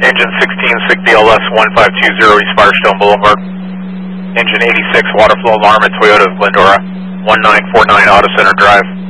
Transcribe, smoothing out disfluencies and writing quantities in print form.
Engine 16, SIG BLS 1520 East Firestone Boulevard. Engine 86, water flow alarm at Toyota of Glendora, 1949 Auto Center Drive.